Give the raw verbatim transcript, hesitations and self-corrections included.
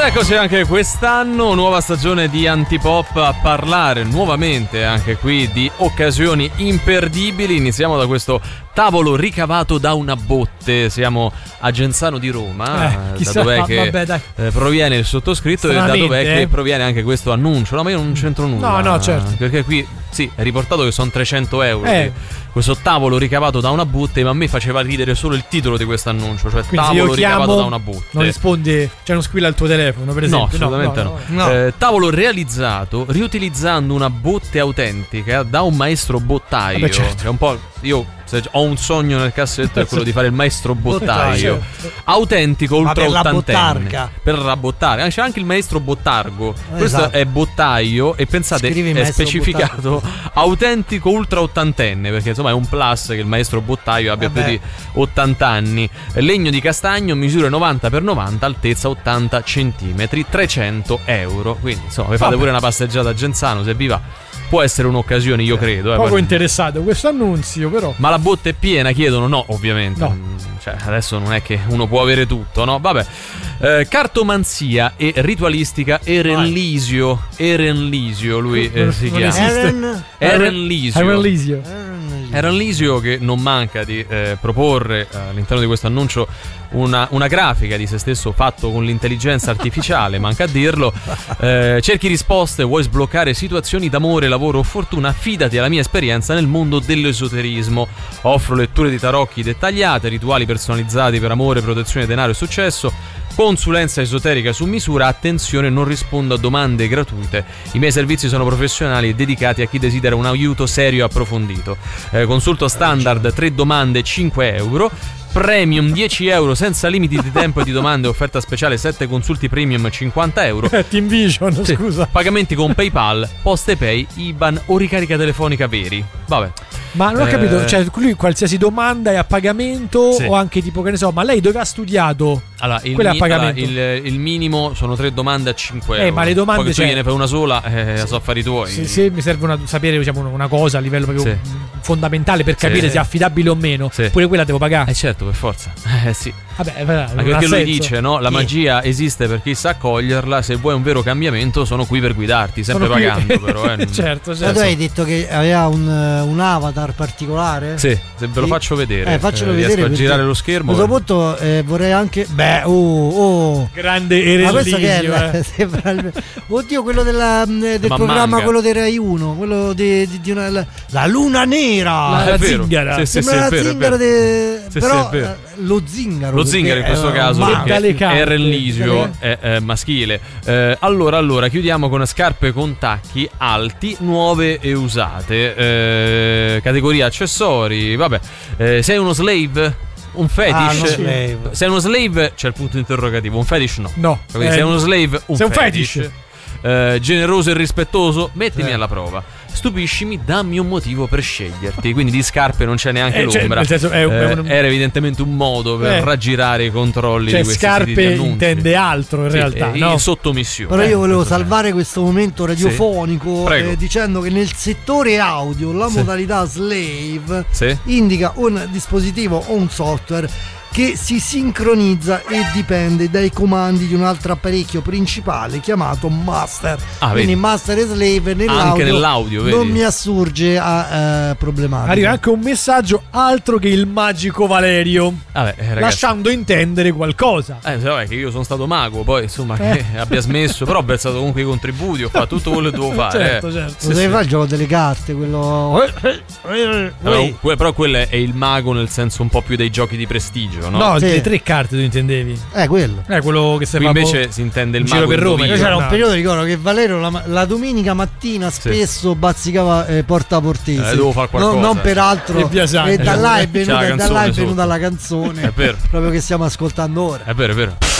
eccoci anche quest'anno, nuova stagione di Antipop, a parlare nuovamente anche qui di occasioni imperdibili. Iniziamo da questo tavolo ricavato da una botte. Siamo a Genzano di Roma, eh, da dov'è ma, che vabbè, eh, proviene il sottoscritto e da dov'è eh? che proviene anche questo annuncio. No, ma io non c'entro nulla. No, no, certo. Perché qui, sì, è riportato che sono trecento euro. Eh. Questo tavolo ricavato da una botte, ma a me faceva ridere solo il titolo di questo annuncio, cioè quindi tavolo io chiamo, ricavato da una botte. Non rispondi, cioè non squilla il tuo telefono, per esempio. No, assolutamente no. no, no, no. Eh, tavolo realizzato riutilizzando una botte autentica da un maestro bottaio. Vabbè, certo. È un po'. Io se ho un sogno nel cassetto è quello di fare il maestro bottaio. Certo. Autentico, Ma ultra per la ottantenne. bottarga. Per rabottare. C'è anche il maestro bottargo. Esatto. Questo è bottaio e pensate Scrivi è maestro specificato autentico ultra ottantenne, perché insomma è un plus che il maestro bottaio abbia Vabbè. più di ottanta anni. Legno di castagno, misura novanta per novanta, altezza ottanta centimetri, trecento euro. Quindi insomma vi fate Vabbè. pure una passeggiata a Genzano, se vi va. Può essere un'occasione, io credo. Eh, Poco poi- interessato questo annunzio, però. Ma la botte è piena, chiedono? No, ovviamente. No. Mm, Cioè, adesso non è che uno può avere tutto, no? Vabbè. Eh, cartomanzia e ritualistica Erenlisio. Erenlisio, lui eh, Non- si non chiama. esiste. Eren, Erenlisio. Erenlisio. Erenlisio che non manca di eh, proporre eh, all'interno di questo annuncio una, una grafica di se stesso fatto con l'intelligenza artificiale, manca a dirlo. Eh, cerchi risposte, vuoi sbloccare situazioni d'amore, lavoro o fortuna? Affidati alla mia esperienza nel mondo dell'esoterismo. Offro letture di tarocchi dettagliate, rituali personalizzati per amore, protezione, denaro e successo. Consulenza esoterica su misura. Attenzione, non rispondo a domande gratuite. I miei servizi sono professionali e dedicati a chi desidera un aiuto serio e approfondito. Eh, consulto standard tre domande cinque euro. Premium dieci euro senza limiti di tempo e di domande. Offerta speciale sette consulti premium cinquanta euro. Eh, Team Vision, Sì. scusa. Pagamenti con PayPal, Poste Pay, I B A N o ricarica telefonica veri. Vabbè. Ma non ho Eh, capito, cioè lui qualsiasi domanda è a pagamento Sì. o anche tipo che ne so, ma lei dove ha studiato? Allora, il, Quella è a mi- pagamento. allora, il, il minimo sono tre domande a cinque Eh, euro. ma le domande, Poi che tu cioè- gliene fai una sola, eh, so affari tuoi. Se, se mi serve una- sapere diciamo, una cosa a livello proprio Sì. fondamentale per capire Sì. se è affidabile o meno, Sì. pure quella devo pagare. Eh certo, per forza. Eh sì. Vabbè, però, non Anche ha perché lui senso. dice, no? La Chi? magia esiste per chi sa accoglierla. Se vuoi un vero cambiamento, sono qui per guidarti. Sempre Sono qui- pagando, però. Eh. certo, Ma certo. tu hai detto che aveva un, un avatar particolare? Sì, se ve lo Sì. faccio vedere. Eh, faccelo eh, vedere. Riesco a perché girare lo schermo. A questo punto eh, vorrei anche. Beh, oh, oh. Grande Ma questo che è? Erenlisio, il- eh. sembra il- Oddio, quello della, mh, del Ma programma, manga. quello dei Rai uno, quello di, di- di una, la, la luna nera. La- è la vero. zingara. Sì, sì, Sembra sì, è la vero, è zingara vero. de... Sì, però sì, è vero. eh, lo zingaro. Lo perché zingaro in questo è caso un ma- perché dalle carte. Erenlisio è, è maschile. Eh, allora, allora, chiudiamo con scarpe con tacchi alti, nuove e usate. Eh, categoria accessori. Vabbè, Eh, sei uno slave? Un fetish? Ah, uno slave. Sei uno slave? C'è il punto interrogativo. Un fetish no. No. Quindi eh, sei uno slave? Un sei un fetish. fetish. Eh, generoso e rispettoso? Mettimi Eh. alla prova. Stupiscimi, dammi un motivo per sceglierti. Quindi di scarpe non c'è neanche Eh, cioè, l'ombra. nel senso, è un- Eh, è un- era evidentemente un modo per Eh. raggirare i controlli Cioè di questi siti di scarpe annunci. intende altro in Sì, realtà, eh, no? in sottomissione. Però io volevo questo salvare questo momento radiofonico Prego. eh, dicendo che nel settore audio la Sì. modalità slave Sì. indica un dispositivo o un software che si sincronizza e dipende dai comandi di un altro apparecchio principale chiamato master. Ah, Quindi vedi. master e slave nell'audio, Anche nell'audio, vedi? non mi assurge a eh, problematiche. Arriva anche un messaggio altro che il magico Valerio, Vabbè, eh, ragazzi. lasciando intendere qualcosa. Eh, vabbè, che io sono stato mago, poi insomma che Eh. abbia smesso, però ho versato comunque i contributi, ho fatto tutto quello che dovevo fare. Certo, eh. certo. Sì, Lo devi sì. fare il gioco delle carte, quello. Però, que- però quello è il mago nel senso un po' più dei giochi di prestigio, no? No, Sì. le tre carte tu intendevi. Eh, quello. Eh, quello che si Qui fa invece si intende il in giro mago per Roma, indovino. Io c'era un no. periodo, ricordo che Valerio la, la domenica mattina spesso bazzicava eh, Porta Portese. Eh, devo far qualcosa. Non, non peraltro. E Biasante. E da là è C'è la venuta, da canzone là è sotto. venuta la canzone. È vero. Proprio che stiamo ascoltando ora. È vero, è vero.